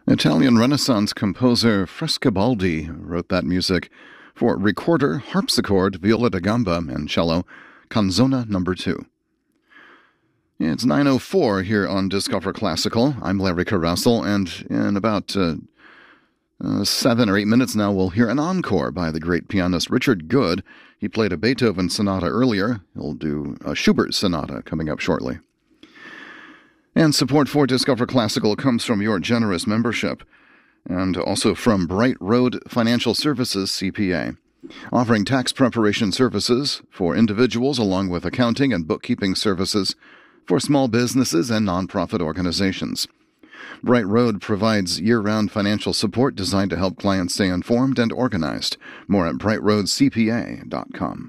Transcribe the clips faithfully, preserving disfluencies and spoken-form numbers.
Italian Renaissance composer Frescobaldi wrote that music for recorder, harpsichord, viola da gamba, and cello, Canzona number two. It's nine oh four here on Discover Classical. I'm Larry Carousel, and in about uh, uh, seven or eight minutes now, we'll hear an encore by the great pianist Richard Good. He played a Beethoven sonata earlier. He'll do a Schubert sonata coming up shortly. And support for Discover Classical comes from your generous membership, and also from Bright Road Financial Services, C P A, offering tax preparation services for individuals along with accounting and bookkeeping services for small businesses and nonprofit organizations. Bright Road provides year-round financial support designed to help clients stay informed and organized. More at bright road c p a dot com.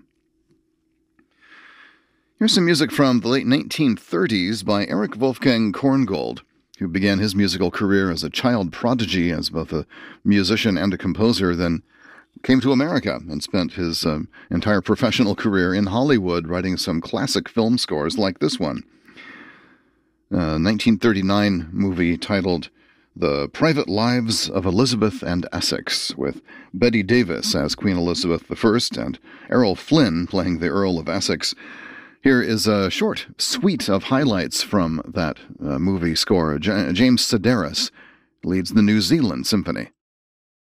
Here's some music from the late nineteen thirties by Erich Wolfgang Korngold, who began his musical career as a child prodigy as both a musician and a composer, then came to America and spent his um, entire professional career in Hollywood writing some classic film scores like this one. A nineteen thirty-nine movie titled The Private Lives of Elizabeth and Essex, with Bette Davis as Queen Elizabeth the First and Errol Flynn playing the Earl of Essex. Here is a short suite of highlights from that uh, movie score. J- James Sedaris leads the New Zealand Symphony.